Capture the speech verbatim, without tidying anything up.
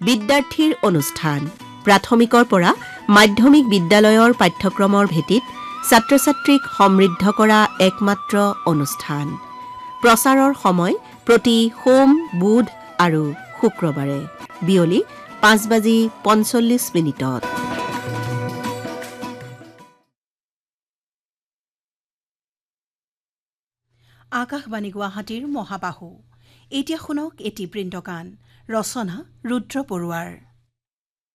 বিদ্যাৰ্থীৰ অনুষ্ঠান প্ৰাথমিকৰ পৰা মাধ্যমিক বিদ্যালয়ৰ পাঠ্যক্ৰমৰ ভিত্তিত ছাত্ৰ-ছাত্ৰীক সমৃদ্ধ কৰা একমাত্ৰ অনুষ্ঠান প্ৰচাৰৰ সময় প্ৰতি সোম বুধ আৰু শুক্ৰবাৰে বিয়লি পাঁচ বাজি পঞ্চল্লিছ মিনিটত আকাশবাণী গুৱাহাটীৰ মহাবাহু এতিয়া শুনক এটি বৃন্দগান ৰচনা ৰুদ্ৰ বৰুৱাৰ।